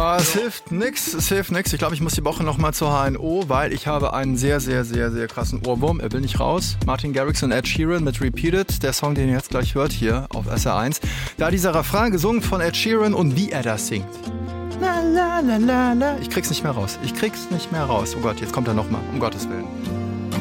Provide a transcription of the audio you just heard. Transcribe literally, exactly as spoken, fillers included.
Oh, es hilft nix, es hilft nix. Ich glaube, ich muss die Woche nochmal zur H N O, weil ich habe einen sehr, sehr, sehr, sehr krassen Ohrwurm. Er will nicht raus. Martin Garrix und Ed Sheeran mit Repeated, der Song, den ihr jetzt gleich hört hier auf S R eins. Da dieser Refrain gesungen von Ed Sheeran und wie er das singt. La, la, la, la, la. Ich krieg's nicht mehr raus. Ich krieg's nicht mehr raus. Oh Gott, jetzt kommt er nochmal. Um Gottes Willen.